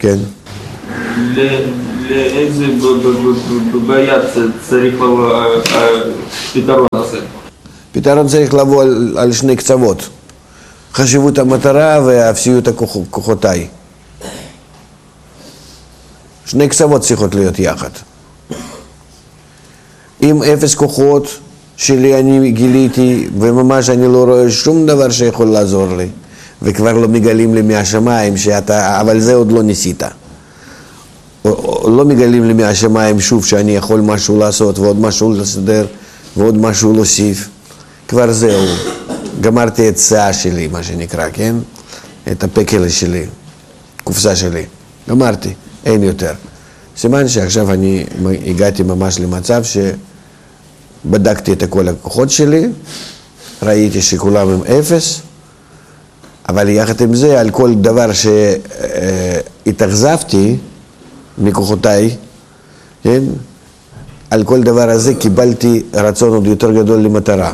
כן. לאיזה בעיה צריך פתרון הזה? פתרון צריך לבוא על שני קצוות. חשיבות המטרה ואפסיות כוחותיי. שני קצוות צריכות להיות יחד. אם אפס כוחות שלי אני גיליתי, וממש אני לא רואה שום דבר שיכול לעזור לי, וכבר לא מגלים לי מהשמיים שאתה, אבל זה עוד לא ניסית. לא מגלים לי מהשמיים שוב שאני יכול משהו לעשות, ועוד משהו לסדר, ועוד משהו להוסיף. כבר זהו, גמרתי את שאה שלי, מה שנקרא, כן? את הפקל שלי, קופסה שלי. גמרתי, אין יותר. סימן שעכשיו אני הגעתי ממש למצב שבדקתי את כל הכוחות שלי, ראיתי שכולם הם אפס, אבל יחד עם זה, על כל דבר שהתאכזבתי מכוחותיי, כן? על כל דבר הזה קיבלתי רצון עוד יותר גדול למטרה.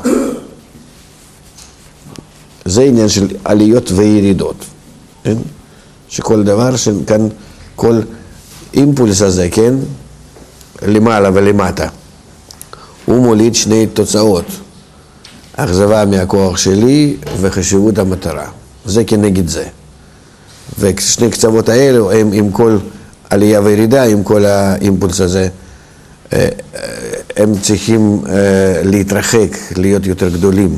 זה עניין של עליות וירידות, כן? שכל דבר, שכאן כל אימפולס הזה, כן? למעלה ולמטה, הוא מוליד שני תוצאות, אכזבה מהכוח שלי וחשיבות המטרה. זה כנגד זה. ושני קצוות האלו הם עם כל עלייה וירידה, עם כל האימפולס הזה, הם צריכים להתרחק, להיות יותר גדולים.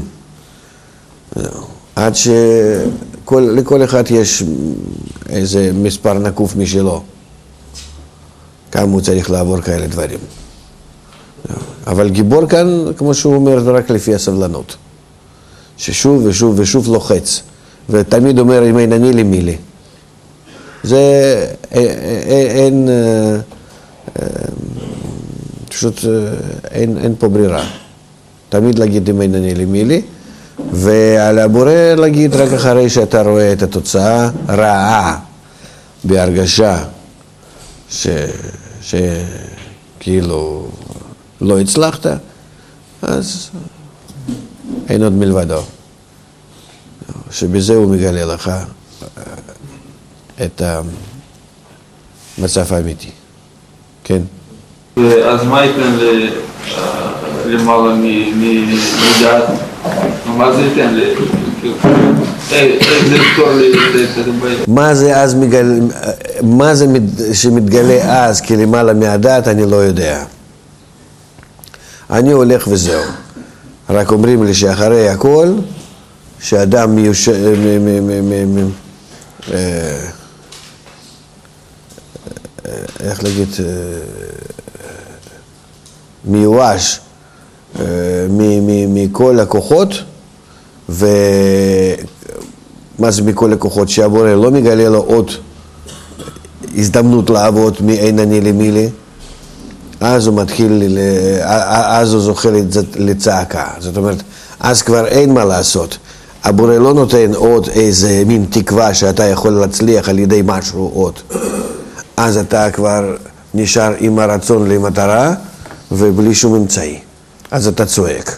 עד שלכל אחד יש איזה מספר נקוף משלו. כמה הוא צריך לעבור כאלה דברים. אבל גיבור כאן, כמו שהוא אומר, רק לפי הסבלנות. ששוב ושוב ושוב לוחץ. ותמיד אומר, אם אין אני למי לי. זה אין, פשוט אין פה ברירה. תמיד להגיד אם אין אני למי לי. ועל הבורא להגיד רק אחרי שאתה רואה את התוצאה רעה בהרגשה שכאילו לא הצלחת, אז אין עוד מלבדו. שבזה הוא מגלה לך את המצב האמיתי. כן? אז מה ייתן למעלה מדעת? מה זה ייתן? איך זה לפתור את הבעיה? מה זה שמתגלה אז כלמעלה מהדעת, אני לא יודע. אני הולך וזהו. רק אומרים לי שאחרי הכל, שאדם איך להגיד, מיואש מכל הכוחות, ומה זה מכל הכוחות? שהבורא לא מגלה לו עוד הזדמנות לעבוד מאין אני למי לי, אז הוא מתחיל, אז הוא זוכה לצעקה. זאת אומרת, אז כבר אין מה לעשות. הבורא לא נותן עוד איזה מין תקווה שאתה יכול להצליח על ידי משהו עוד. אז אתה כבר נשאר עם הרצון למטרה ובלי שום אמצעי. אז אתה צועק.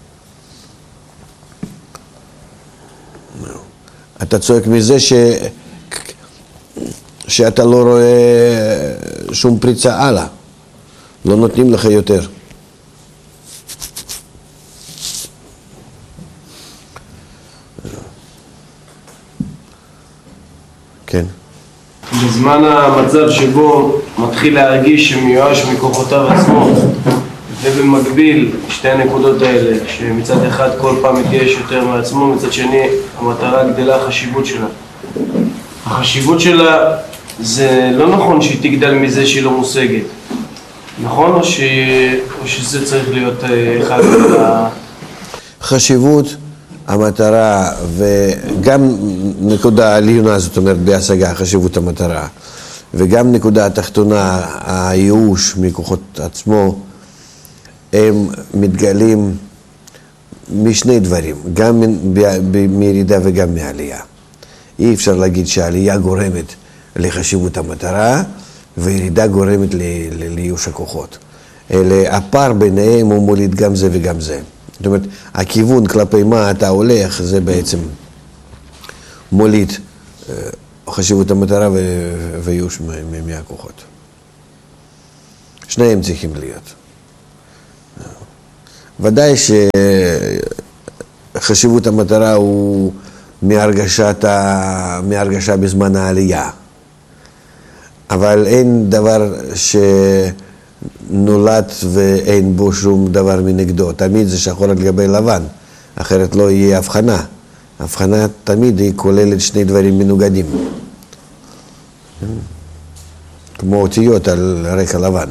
אתה צועק מזה שאתה לא רואה שום פריצה הלאה. לא נותנים לך יותר. כן. בזמן המצב שבו מתחיל להרגיש שמיואש מכוחותיו עצמו, ובמקביל שתי הנקודות האלה, שמצד אחד כל פעם מתייאש יותר מעצמו, מצד שני המטרה גדלה החשיבות שלה. החשיבות שלה זה לא נכון שהיא תגדל מזה שהיא לא מושגת. נכון או שזה צריך להיות אחד חשיבות, המטרה וגם נקודה העליונה, זאת אומרת בהשגה, חשיבות המטרה, וגם נקודה התחתונה, הייאוש מכוחות עצמו, הם מתגלים משני דברים, גם מירידה וגם מעלייה. אי אפשר להגיד שהעלייה גורמת לחשיבות המטרה, וירידה גורמת לייאוש הכוחות. הפער ביניהם הוא מוליד גם זה וגם זה. זאת אומרת, הכיוון כלפי מה אתה הולך, זה בעצם מוליד חשיבות המטרה וייאוש מהכוחות. שניהם צריכים להיות. ודאי שחשיבות המטרה הוא מהרגשה בזמן העלייה. אבל אין דבר שנולד ואין בו שום דבר מנגדו. תמיד זה שחור על גבי לבן, אחרת לא יהיה הבחנה. הבחנה תמיד היא כוללת שני דברים מנוגדים. כמו אותיות על רקע לבן.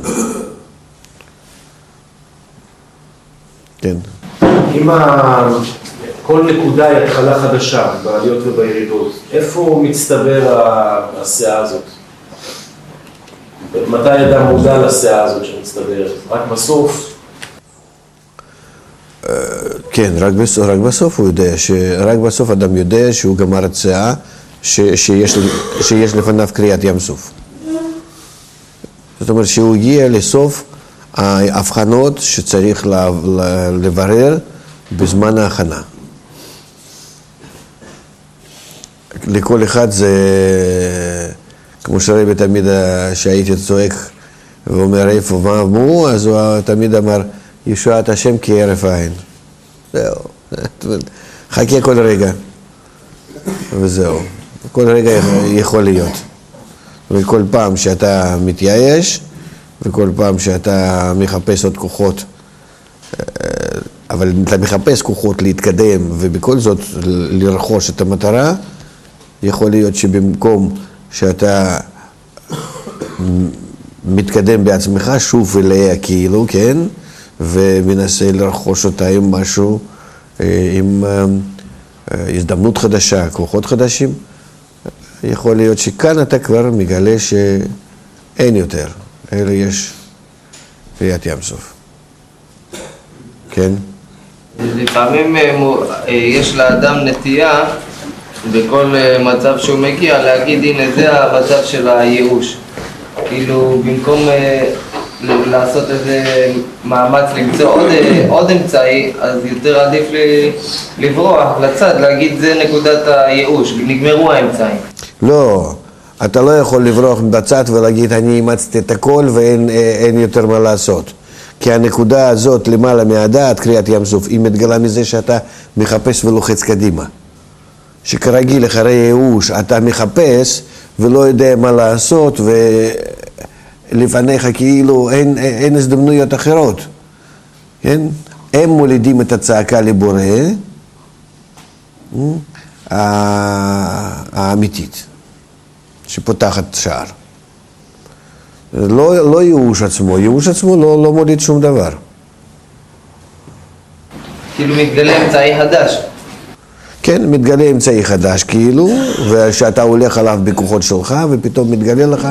כן. אם כל נקודה היא התחלה חדשה, בעליות ובירידות, איפה מצטבר הסאה הזאת? מתי אדם מודע לסאה הזאת שמצטברת? רק בסוף? כן, רק בסוף הוא יודע, רק בסוף אדם יודע שהוא גמר את סאה, שיש לפניו קריאת ים סוף. זאת אומרת שהוא הגיע לסוף ההבחנות שצריך לברר בזמן ההכנה. לכל אחד זה, כמו שרבי תמיד שהייתי צועק ואומר איפה מה אמרו, אז הוא תמיד אמר ישועת השם כהרף עין. זהו, חכה כל רגע וזהו, כל רגע יכול להיות. וכל פעם שאתה מתייאש וכל פעם שאתה מחפש עוד כוחות, אבל אתה מחפש כוחות להתקדם ובכל זאת לרכוש את המטרה, יכול להיות שבמקום שאתה מתקדם בעצמך שוב אליה כאילו, כן? ומנסה לרכוש אותה עם משהו, עם הזדמנות חדשה, כוחות חדשים, יכול להיות שכאן אתה כבר מגלה שאין יותר, אלא יש קריאת ים סוף. כן? לפעמים יש לאדם נטייה בכל מצב שהוא מגיע להגיד הנה זה המצב של הייאוש. כאילו במקום לעשות איזה מאמץ למצוא עוד אמצעי, אז יותר עדיף לברוח לצד, להגיד זה נקודת הייאוש, נגמרו האמצעים. לא, אתה לא יכול לברוח בצד ולהגיד אני אימצתי את הכל ואין יותר מה לעשות. כי הנקודה הזאת למעלה מהדעת, קריאת ים סוף, היא מתגלה מזה שאתה מחפש ולוחץ קדימה. שכרגיל אחרי ייאוש אתה מחפש ולא יודע מה לעשות ולפניך כאילו אין הזדמנויות אחרות. כן? הם מולידים את הצעקה לבורא האמיתית שפותחת שער. לא ייאוש עצמו, ייאוש עצמו לא מוליד שום דבר. כאילו מתגלה אמצעי חדש. כן, מתגלה אמצעי חדש כאילו, ושאתה הולך עליו בכוחות שלך, ופתאום מתגלה לך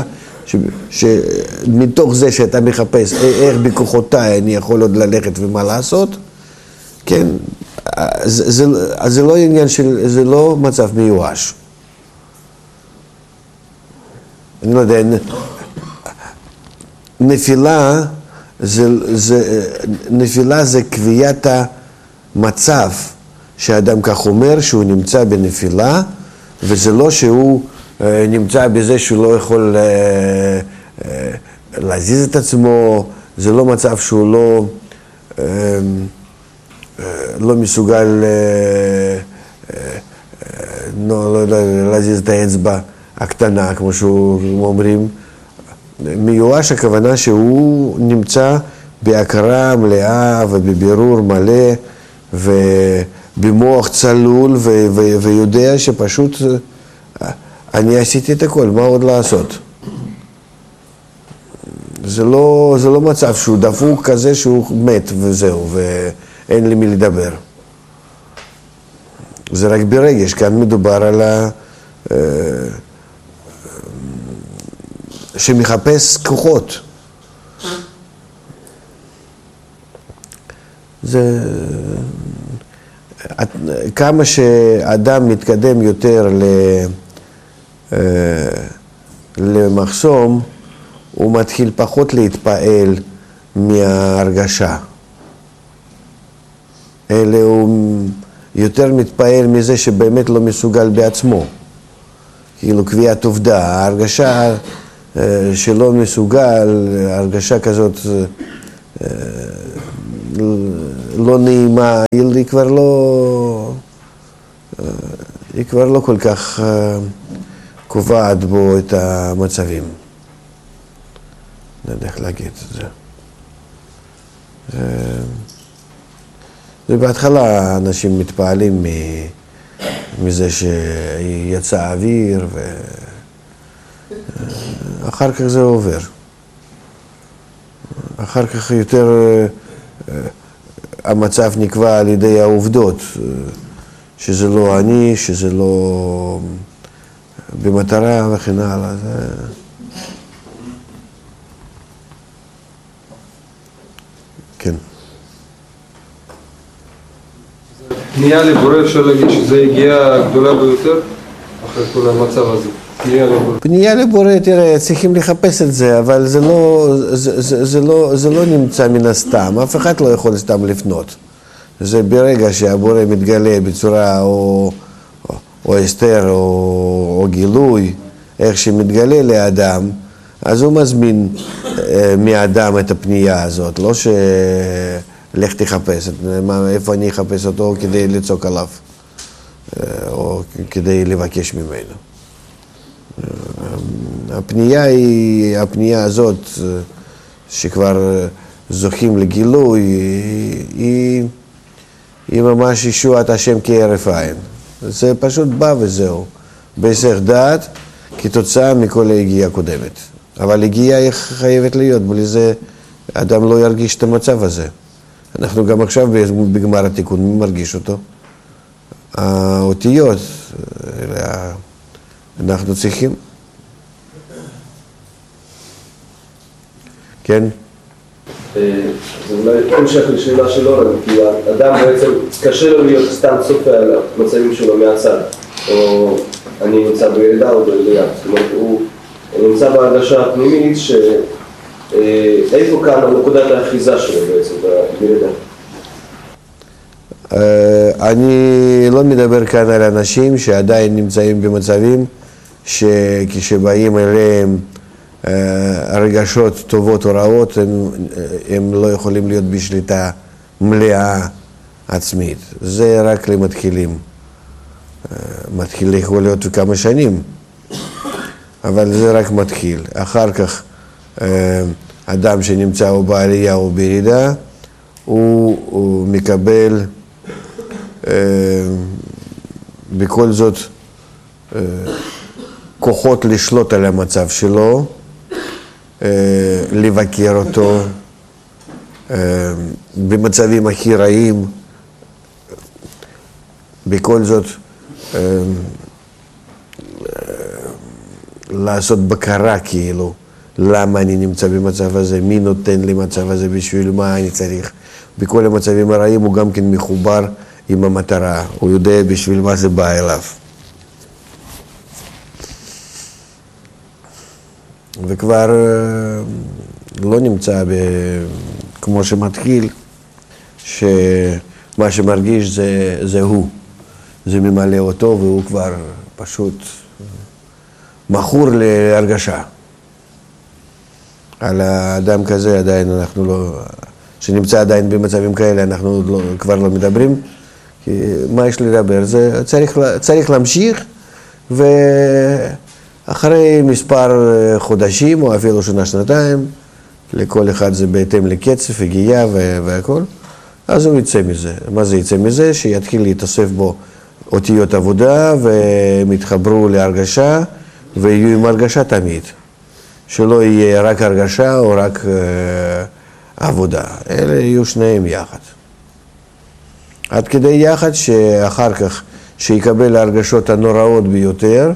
שמתוך זה שאתה מחפש איך בכוחותיי אני יכול עוד ללכת ומה לעשות, כן, זה לא עניין של, זה לא מצב מיואש. אני לא יודע, נפילה זה קביעת המצב שהאדם כך אומר שהוא נמצא בנפילה, וזה לא שהוא נמצא בזה שהוא לא יכול להזיז את עצמו, זה לא מצב שהוא לא מסוגל לא להזיז את האצבע הקטנה, כמו שאומרים. מיואש הכוונה שהוא נמצא בהכרה מלאה ובבירור מלא ובמוח צלול ויודע שפשוט אני עשיתי את הכל, מה עוד לעשות? זה לא מצב שהוא דפוק כזה שהוא מת וזהו ואין לי מי לדבר. זה רק ברגש, כאן מדובר על שמחפש כוחות. זה כמה שאדם מתקדם יותר למחסום, הוא מתחיל פחות להתפעל מההרגשה. אלא הוא יותר מתפעל מזה שבאמת לא מסוגל בעצמו. כאילו קביעת עובדה, ההרגשה שלא מסוגל, הרגשה כזאת לא נעימה, היא כבר לא כל כך קובעת בו את המצבים. לא יודע איך להגיד את זה. ובהתחלה אנשים מתפעלים מזה שיצא אוויר, ואחר כך זה עובר. אחר כך יותר המצב נקבע על ידי העובדות, שזה לא אני, שזה לא במטרה וכן הלאה. כן. פנייה לבורא, אפשר להגיד שזה הגיעה הגדולה ביותר אחרי כל המצב הזה. פנייה לבורא, תראה, צריכים לחפש את זה, אבל זה לא נמצא מן הסתם, אף אחד לא יכול סתם לפנות. זה ברגע שהבורא מתגלה בצורה או הסתר או גילוי, איך שמתגלה לאדם, אז הוא מזמין מאדם את הפנייה הזאת, לא לך תחפש, איפה אני אחפש אותו כדי לצעוק עליו, או כדי לבקש ממנו. הפנייה הזאת, שכבר זוכים לגילוי, היא ממש ישועת השם כהרף עין. זה פשוט בא וזהו, בהיסח דעת, כתוצאה מכל ההגיעה הקודמת. אבל הגיעה היא חייבת להיות, בלי זה אדם לא ירגיש את המצב הזה. אנחנו גם עכשיו בגמר התיקון, מי מרגיש אותו? האותיות, אנחנו צריכים. כן? זה אולי המשך לשאלה של אורן, כי האדם בעצם קשה לו להיות סתם צופה על המצבים שלו מהצד, או אני נמצא בירידה או בעלייה, זאת אומרת הוא נמצא בהרגשה הפנימית איפה כאן נקודת האחיזה שלו בעצם בירידה? אני לא מדבר כאן על אנשים שעדיין נמצאים במצבים שכשבאים אליהם הרגשות טובות או רעות, הם לא יכולים להיות בשליטה מלאה עצמית. זה רק למתחילים. מתחיל יכול להיות כמה שנים, אבל זה רק מתחיל. אחר כך אדם שנמצא או בעלייה או בירידה, הוא מקבל בכל זאת כוחות לשלוט על המצב שלו, לבקר אותו במצבים הכי רעים, בכל זאת לעשות בקרה כאילו, למה אני נמצא במצב הזה, מי נותן לי מצב הזה, בשביל מה אני צריך. בכל המצבים הרעים הוא גם כן מחובר עם המטרה, הוא יודע בשביל מה זה בא אליו. וכבר לא נמצא כמו שמתחיל, שמה שמרגיש זה הוא, זה ממלא אותו, והוא כבר פשוט מכור להרגשה. על האדם כזה עדיין אנחנו לא, שנמצא עדיין במצבים כאלה, אנחנו כבר לא מדברים, כי מה יש לדבר? זה צריך להמשיך, ואחרי מספר חודשים, או אפילו שנה-שנתיים, לכל אחד זה בהתאם לקצב, הגיעה והכל, אז הוא יצא מזה. מה זה יצא מזה? שיתחיל להתאסף בו אותיות עבודה, והם יתחברו להרגשה, ויהיו עם הרגשה תמיד. שלא יהיה רק הרגשה או רק עבודה. אלה יהיו שניהם יחד. עד כדי יחד שאחר כך, שיקבל ההרגשות הנוראות ביותר,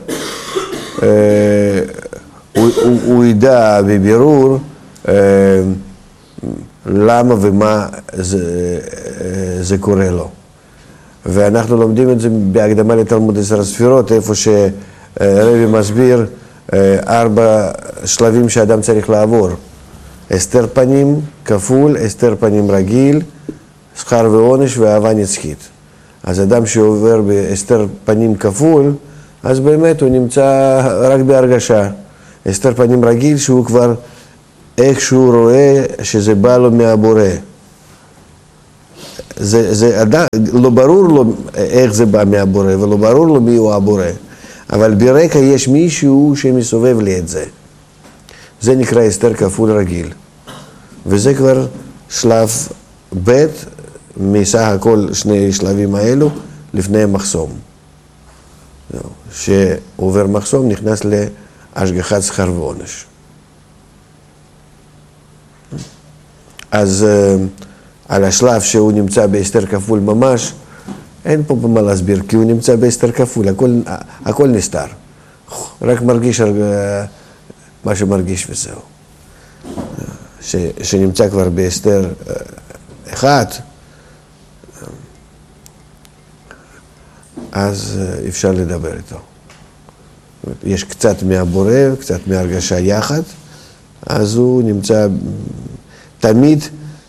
הוא ידע בבירור למה ומה זה קורה לו. ואנחנו לומדים את זה בהקדמה לתלמוד 10 ספירות, איפה שרבי מסביר 4 שלבים שאדם צריך לעבור. הסתר פנים כפול, הסתר פנים רגיל, שכר ועונש ואהבה נצחית. אז אדם שעובר בהסתר פנים כפול, אז באמת הוא נמצא רק בהרגשה. הסתר פנים רגיל שהוא כבר איכשהו רואה שזה בא לו מהבורא. לא ברור לו איך זה בא מהבורא, ולא ברור לו מי הוא הבורא. אבל ברקע יש מישהו שמסובב לי את זה. זה נקרא הסתר כפול רגיל. וזה כבר שלב ב' מסך הכל שני שלבים האלו לפני המחסום. שעובר מחסום נכנס להשגחת שכר ועונש. אז על השלב שהוא נמצא בהסתר כפול ממש, אין פה מה להסביר, כי הוא נמצא בהסתר כפול, הכל נסתר. רק מרגיש מה שמרגיש וזהו. שנמצא כבר בהסתר אחד, אז אפשר לדבר איתו. יש קצת מהבורא, קצת מהרגשה יחד, אז הוא נמצא תמיד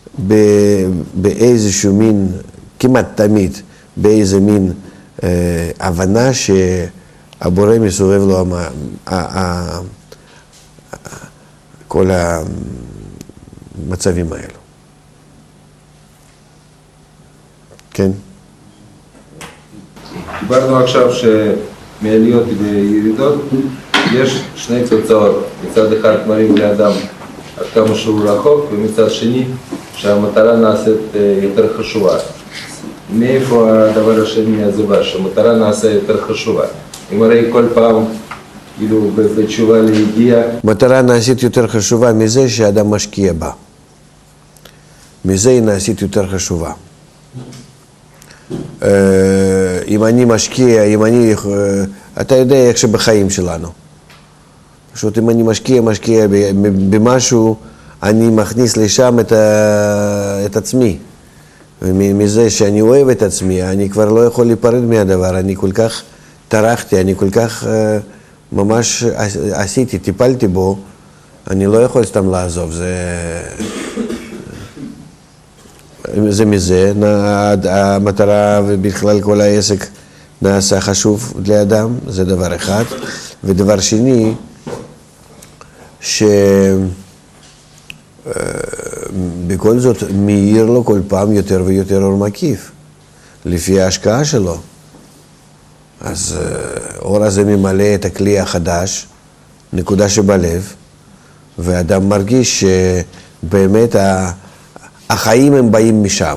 באיזשהו מין, כמעט תמיד, באיזה מין הבנה שהבורא מסובב לו כל המצבים האלו. כן? דיברנו עכשיו שמעליות וירידות יש שני תוצאות. מצד אחד מראים לאדם עד כמה שהוא רחוק, ומצד שני שהמטרה נעשית יותר חשובה. מאיפה הדבר השני הזה בא, שהמטרה נעשה יותר חשובה? אם הרי כל פעם, כאילו בתשובה להגיע... מטרה נעשית יותר חשובה מזה שאדם משקיע בה. מזה היא נעשית יותר חשובה. אם אני משקיע, אתה יודע איך שבחיים שלנו. פשוט אם אני משקיע במשהו, אני מכניס לשם את עצמי. ומזה שאני אוהב את עצמי, אני כבר לא יכול להיפרד מהדבר. אני כל כך טרחתי, אני כל כך ממש עשיתי, טיפלתי בו, אני לא יכול סתם לעזוב. זה מזה, המטרה ובכלל כל העסק נעשה חשוב לאדם, זה דבר אחד. ודבר שני, שבכל זאת מאיר לו כל פעם יותר ויותר אור מקיף, לפי ההשקעה שלו. אז אור הזה ממלא את הכלי החדש, נקודה שבלב, ואדם מרגיש שבאמת החיים הם באים משם.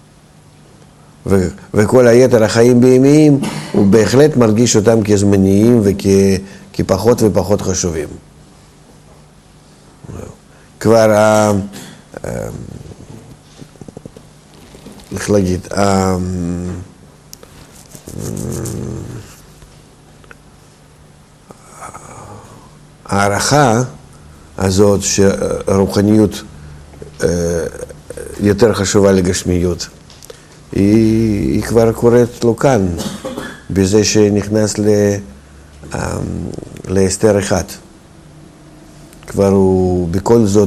וכל היתר החיים בימיים, הוא בהחלט מרגיש אותם כזמניים וכפחות ופחות חשובים. כבר, איך להגיד, הערכה הזאת שרוחניות יותר חשובה לגשמיות, היא כבר קורית לו כאן, בזה שנכנס להסתר אחד. כבר הוא בכל זאת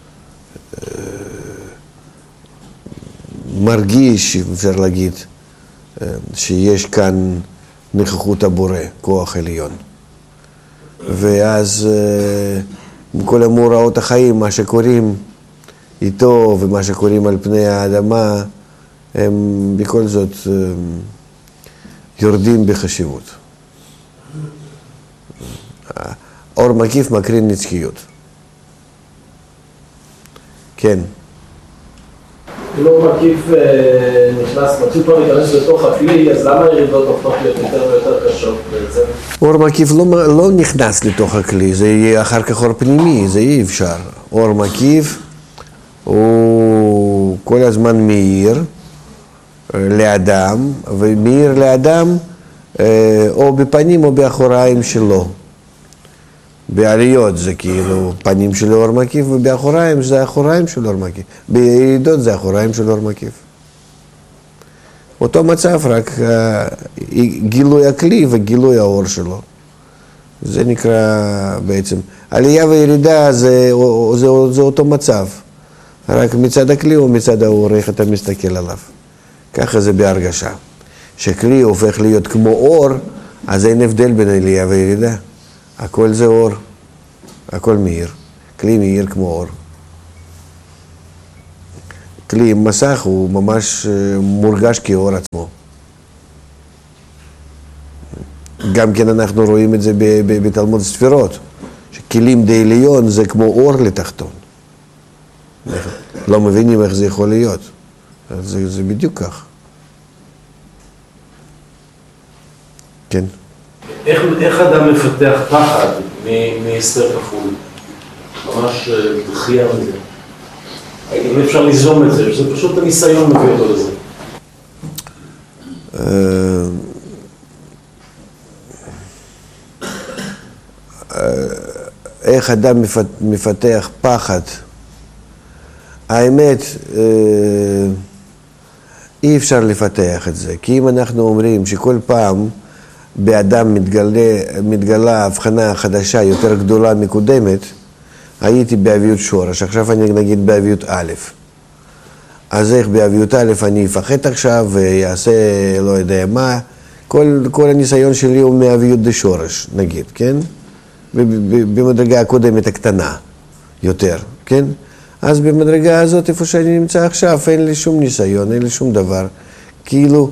מרגיש, אפשר להגיד, שיש כאן נוכחות הבורא, כוח עליון. ואז כל המאורעות החיים, מה שקוראים איתו ומה שקוראים על פני האדמה, הם בכל זאת יורדים בחשיבות. אור מקיף מקרין נצחיות. כן. אם אור מקיף מתחיל פעם להיכנס לתוך הכלי, אז למה הירידות הופכות להיות יותר ויותר קשות בעצם? אור מקיף לא נכנס לתוך הכלי, זה יהיה אחר כך אור פנימי, זה אי אפשר. אור מקיף הוא כל הזמן מאיר לאדם, ומאיר לאדם או בפנים או באחוריים שלו. בעליות זה כאילו פנים של אור מקיף, ובאחוריים זה האחוריים של אור מקיף. בירידות זה האחוריים של אור מקיף. אותו מצב, רק גילוי הכלי וגילוי האור שלו. זה נקרא בעצם, עלייה וירידה זה אותו מצב. רק מצד הכלי או מצד האור, איך אתה מסתכל עליו. ככה זה בהרגשה. שכלי הופך להיות כמו אור, אז אין הבדל בין עלייה וירידה. הכל זה אור, הכל מאיר. כלי מאיר כמו אור. כלי עם מסך הוא ממש מורגש כאור עצמו. גם כן אנחנו רואים את זה בתלמוד ספירות, שכלים די עליון זה כמו אור לתחתון. לא מבינים איך זה יכול להיות. זה בדיוק כך. כן. איך אדם מפתח פחד מהסתר כפול? ממש דחייה מזה. אם אפשר ליזום את זה, זה פשוט הניסיון מביא אותו לזה. איך אדם מפתח פחד? האמת, אי אפשר לפתח את זה, כי אם אנחנו אומרים שכל פעם באדם מתגלה הבחנה חדשה יותר גדולה מקודמת, הייתי באביות שורש, עכשיו אני נגיד באביות א', אז איך באביות א' אני אפחד עכשיו ויעשה לא יודע מה, כל הניסיון שלי הוא מאביות דשורש, נגיד, כן? במדרגה הקודמת הקטנה יותר, כן? אז במדרגה הזאת, איפה שאני נמצא עכשיו, אין לי שום ניסיון, אין לי שום דבר. כאילו,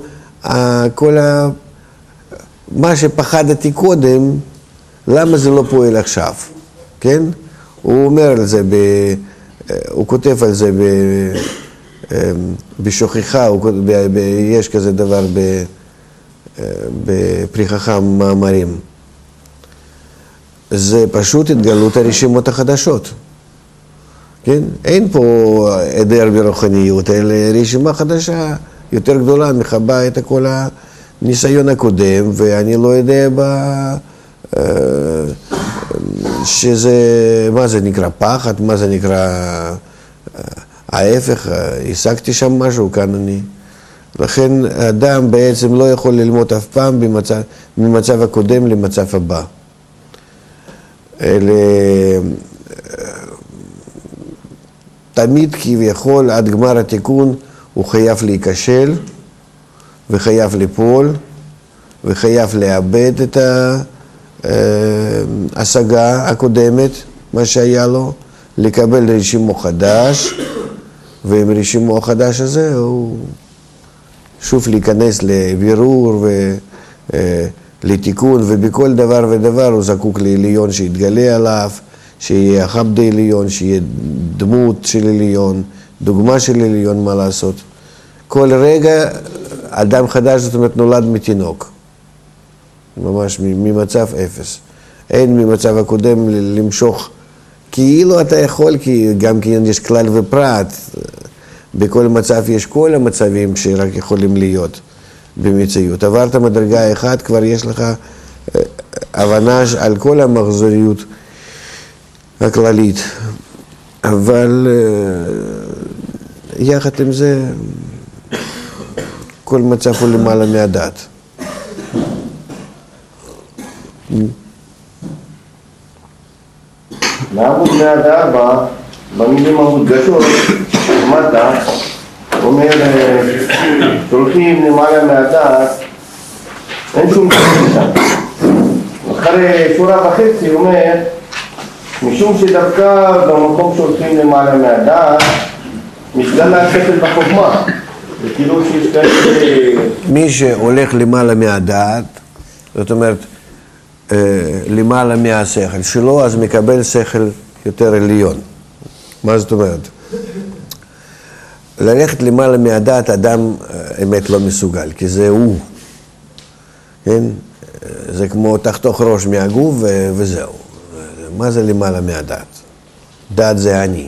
מה שפחדתי קודם, למה זה לא פועל עכשיו, כן? הוא אומר על זה, הוא כותב על זה בשוכחה, יש כזה דבר בפרי חכם מאמרים. זה פשוט התגלות הרשימות החדשות. כן? אין פה עדר ברוחניות, אלא רשימה חדשה יותר גדולה, מחבה את כל הניסיון הקודם, ואני לא יודע שזה, מה זה נקרא פחד, מה זה נקרא ההפך, השגתי שם משהו, כאן אני. לכן האדם בעצם לא יכול ללמוד אף פעם ממצב הקודם למצב הבא. תמיד כביכול עד גמר התיקון הוא חייב להיכשל וחייב ליפול וחייב לאבד את ההשגה הקודמת, מה שהיה לו, לקבל רשימו חדש, ועם רשימו החדש הזה הוא שוב להיכנס לבירור ולתיקון, ובכל דבר ודבר הוא זקוק לעליון שיתגלה עליו, שיהיה חבד עליון, שיהיה דמות של עליון, דוגמה של עליון, מה לעשות. כל רגע אדם חדש, זאת אומרת, נולד מתינוק. ממש ממצב אפס. אין ממצב הקודם למשוך. כאילו אתה יכול, כי גם כי יש כלל ופרט. בכל מצב יש כל המצבים שרק יכולים להיות במציאות. עברת מדרגה אחת, כבר יש לך הבנה על כל המחזוריות הכללית, אבל יחד עם זה כל מצב הוא למעלה מהדעת. לעמוד מהדאבא, במילים המודגשות, למטה, אומר, שולחים למעלה מהדעת, אין שום דבר שם. אחרי שורה וחצי הוא אומר, משום שדווקא במקום שהולכים למעלה מהדעת, מתגלה השכל בחוכמה. זה כאילו שיש כאלה... מי שהולך למעלה מהדעת, זאת אומרת, למעלה מהשכל שלו, אז מקבל שכל יותר עליון. מה זאת אומרת? ללכת למעלה מהדעת, אדם אמת לא מסוגל, כי זה הוא. כן? זה כמו תחתוך ראש מהגוף וזהו. מה זה למעלה מהדעת? דעת זה אני.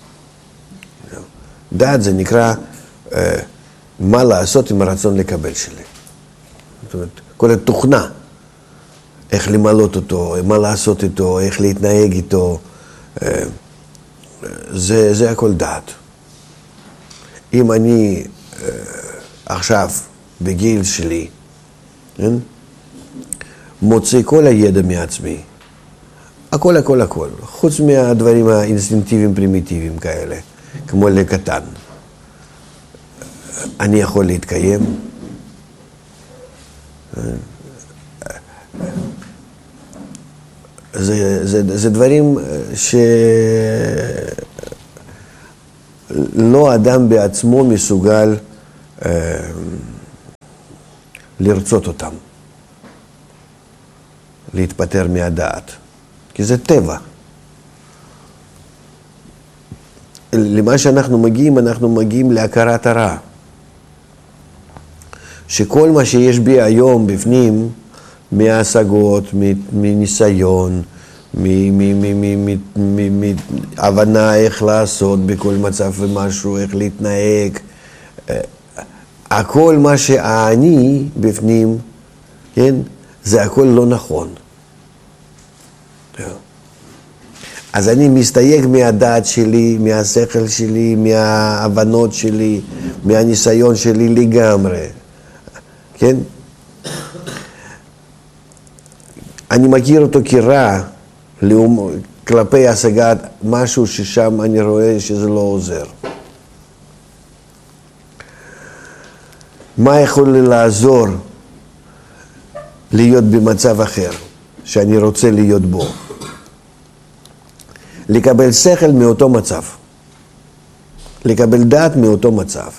דעת זה נקרא מה לעשות עם הרצון לקבל שלי. זאת אומרת, כל התוכנה. איך למלות אותו, מה לעשות איתו, איך להתנהג איתו, זה הכל דעת. אם אני עכשיו בגיל שלי, מוציא כל הידע מעצמי, הכל, חוץ מהדברים האינסטינקטיביים פרימיטיביים כאלה, כמו לקטן, אני יכול להתקיים. זה דברים שלא אדם בעצמו מסוגל לרצות אותם, להתפטר מהדעת, כי זה טבע. למה שאנחנו מגיעים להכרת הרע. שכל מה שיש בי היום בפנים, מהשגות, מניסיון, מהבנה איך לעשות בכל מצב ומשהו, איך להתנהג, הכל מה שאני בפנים, כן, זה הכל לא נכון. אז אני מסתייג מהדעת שלי, מהשכל שלי, מההבנות שלי, מהניסיון שלי לגמרי. כן? אני מכיר אותו כרע כלפי השגת משהו ששם אני רואה שזה לא עוזר. מה יכול לי לעזור להיות במצב אחר שאני רוצה להיות בו? לקבל שכל מאותו מצב, לקבל דעת מאותו מצב.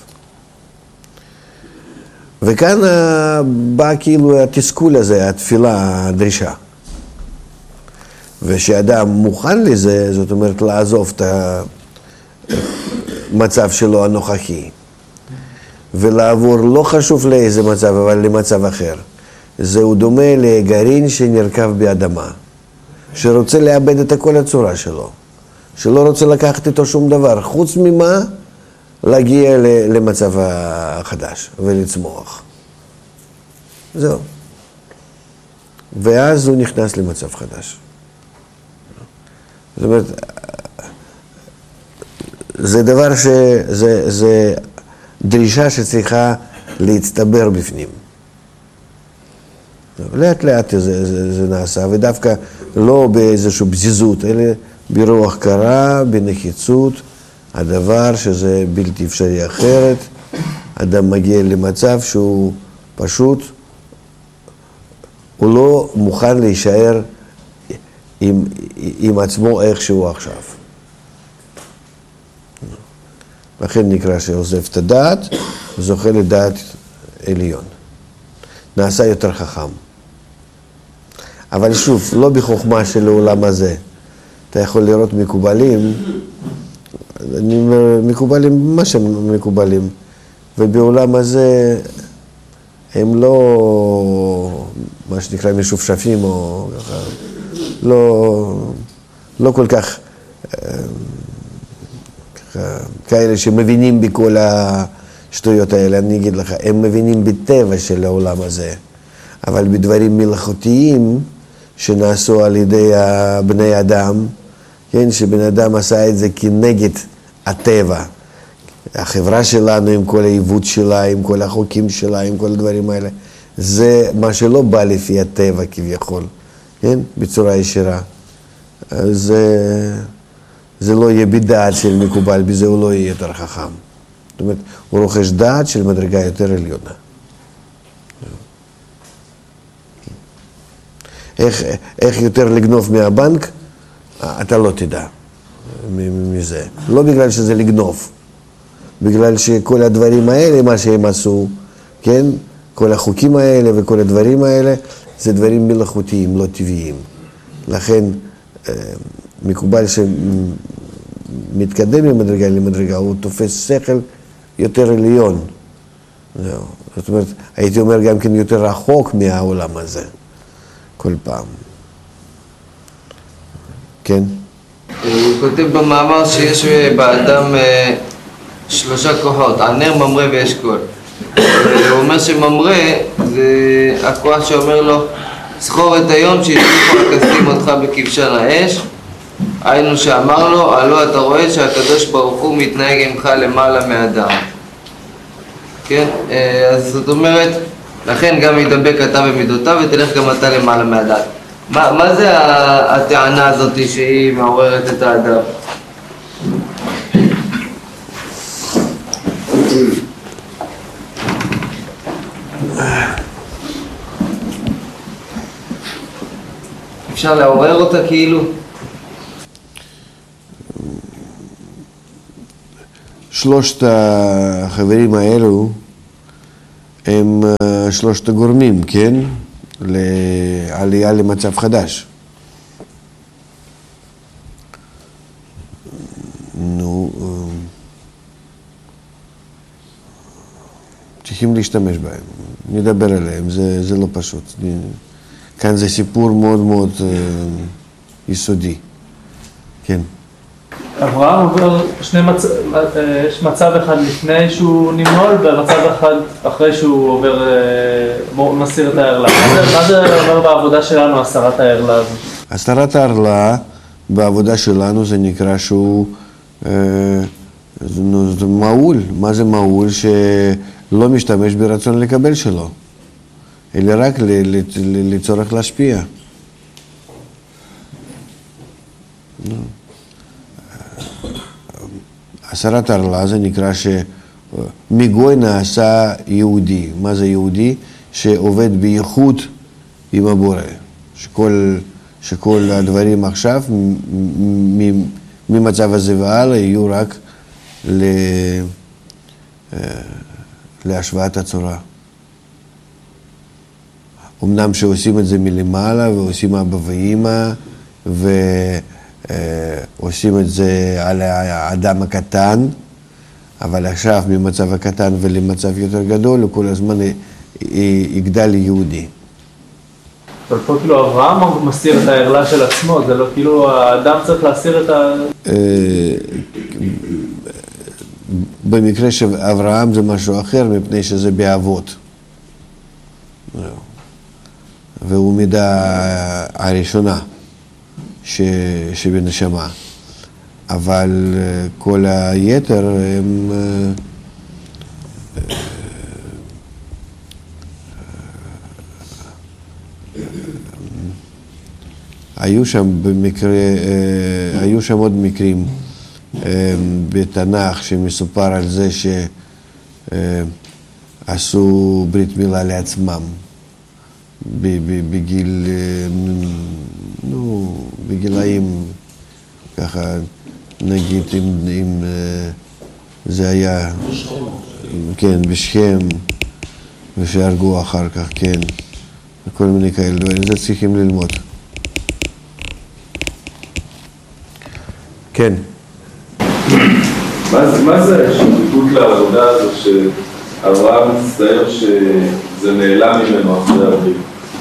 וכאן בא כאילו התסכול הזה, התפילה, הדרישה. ושאדם מוכן לזה, זאת אומרת לעזוב את המצב שלו הנוכחי, ולעבור לא חשוב לאיזה מצב, אבל למצב אחר. זהו דומה לגרעין שנרכב באדמה, שרוצה לאבד את כל הצורה שלו, שלא רוצה לקחת איתו שום דבר, חוץ ממה להגיע למצב החדש ולצמוח. זהו. ואז הוא נכנס למצב חדש. זאת אומרת, זה דבר זה דרישה שצריכה להצטבר בפנים. לאט לאט זה נעשה, ודווקא לא באיזושהי בזיזות, אלא ברוח קרה, בנחיצות, הדבר שזה בלתי אפשרי אחרת, אדם מגיע למצב שהוא פשוט, הוא לא מוכן להישאר עם עצמו איך שהוא עכשיו. לכן נקרא שעוזב את הדעת, זוכה לדעת עליון. נעשה יותר חכם. אבל שוב, לא בחוכמה של העולם הזה. אתה יכול לראות מקובלים, אני אומר, מקובלים, מה שהם מקובלים, ובעולם הזה הם לא, מה שנקרא, משופשפים או ככה, לא כל כך כאלה שמבינים בכל השטויות האלה. אני אגיד לך, הם מבינים בטבע של העולם הזה, אבל בדברים מלאכותיים שנעשו על ידי בני אדם, כן, שבן אדם עשה את זה כנגד הטבע. החברה שלנו עם כל העיוות שלה, עם כל החוקים שלה, עם כל הדברים האלה, זה מה שלא בא לפי הטבע כביכול, כן, בצורה ישירה. זה לא יהיה בדעת של מקובל, בזה הוא לא יהיה יותר חכם. זאת אומרת, הוא רוכש דעת של מדרגה יותר עליונה. איך יותר לגנוב מהבנק, אתה לא תדע מזה. לא בגלל שזה לגנוב, בגלל שכל הדברים האלה, מה שהם עשו, כן? כל החוקים האלה וכל הדברים האלה, זה דברים מלאכותיים, לא טבעיים. לכן, מקובל שמתקדם ממדרגה למדרגה, הוא תופס שכל יותר עליון. זהו. זאת אומרת, הייתי אומר גם כן יותר רחוק מהעולם הזה, כל פעם. כן? הוא כותב במאמר שיש באדם 3 כוחות, ענר, ממרא ואשכול. הוא אומר שממרא זה הכוח שאומר לו, זכור את היום שהצליחו הכסים אותך בכבשן האש, היינו שאמר לו, הלא אתה רואה שהקדוש ברוך הוא מתנהג עמך למעלה מאדם. כן? אז זאת אומרת, לכן גם ידבק אתה במידותיו ותלך גם אתה למעלה מאדם. מה זה הטענה הזאת שהיא מעוררת את האדם? אפשר לעורר אותה כאילו? שלושת החברים האלו הם שלושת הגורמים, כן? לעלייה למצב חדש. נו, צריכים להשתמש בהם, נדבר עליהם, זה לא פשוט. כאן זה סיפור מאוד מאוד יסודי. כן. אברהם עובר יש מצב אחד לפני שהוא נמול ומצב אחד אחרי שהוא עובר, מסיר את הערלה. מה זה אומר בעבודה שלנו, הסרת הערלה הזאת? הסרת הערלה בעבודה שלנו זה נקרא שהוא זה מעול. מה זה מעול? שלא משתמש ברצון לקבל שלו, אלא רק לצורך להשפיע. הסרת הערלה זה נקרא שמגוי נעשה יהודי. מה זה יהודי? שעובד בייחוד עם הבורא. שכל הדברים עכשיו ממצב הזה והלאה יהיו רק להשוואת הצורה. אמנם שעושים את זה מלמעלה ועושים אבא ואמא ועושים את זה על האדם הקטן, אבל עכשיו ממצב הקטן ולמצב יותר גדול הוא כל הזמן יגדל יהודי. אבל פה כאילו אברהם מסיר את הערלה של עצמו, זה לא כאילו האדם צריך להסיר את ה... במקרה של אברהם זה משהו אחר, מפני שזה באבות. והוא מידה הראשונה שבנשמה. אבל כל היתר הם... היו שם עוד מקרים בתנ"ך שמסופר על זה שעשו ברית מילה לעצמם בגילאים ככה, נגיד אם זה היה כן בשכם ושהרגו אחר כך, כן, וכל מיני כאלה דברים, זה צריכים ללמוד. כן. מה זה השתתפות לעבודה הזו שאברהם מצטער שזה נעלם ממנו אחרי הברית?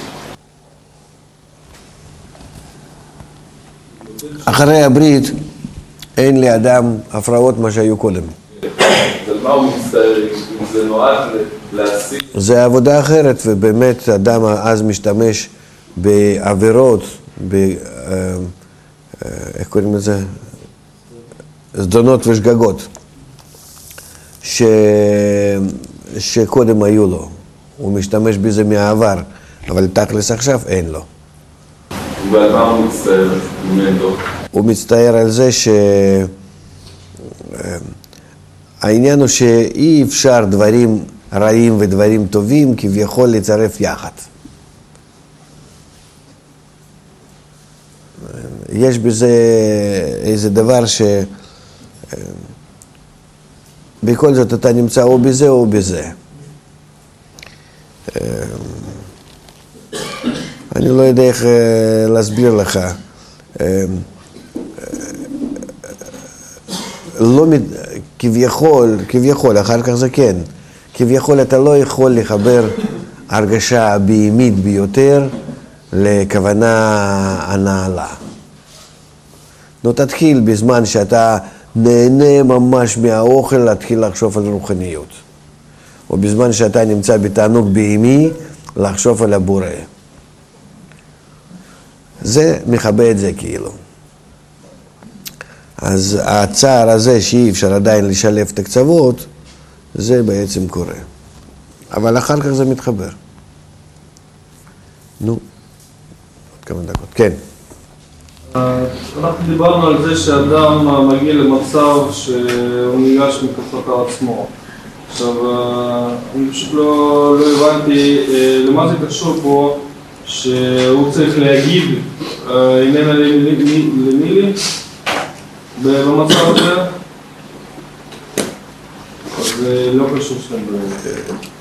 אחרי הברית אין לאדם הפרעות מה שהיו קודם. אז מה הוא מצטער? אם זה נועד להשיג? זה עבודה אחרת, ובאמת אדם אז משתמש בעבירות, איך קוראים לזה? זדונות ושגגות שקודם היו לו. הוא משתמש בזה מהעבר, אבל תכלס עכשיו אין לו. ועל מה הוא מצטער? הוא מצטער על זה העניין הוא שאי אפשר דברים רעים ודברים טובים כביכול לצרף יחד. יש בזה איזה דבר בכל זאת אתה נמצא או בזה או בזה. אני לא יודע איך להסביר לך. לא, כביכול, אחר כך זה כן. כביכול אתה לא יכול לחבר הרגשה בהימית ביותר לכוונה הנעלה. נו, תתחיל בזמן שאתה נהנה ממש מהאוכל להתחיל לחשוב על רוחניות. או בזמן שאתה נמצא בתענוג בהימי, לחשוב על הבורא. זה מכבה את זה כאילו. אז הצער הזה שאי אפשר עדיין לשלב את הקצוות, זה בעצם קורה. אבל אחר כך זה מתחבר. נו, עוד כמה דקות. כן. אנחנו דיברנו על זה שאדם מגיע למצב שהוא ניגש מכוחות עצמו. עכשיו, אני פשוט לא הבנתי למה זה קשור פה שהוא צריך להגיד איננה למילי במצב הזה, אז זה לא קשור שם.